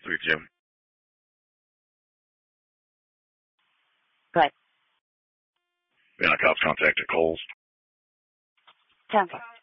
3 Jim. Good. Yeah, cops contacted Coles. 10-4.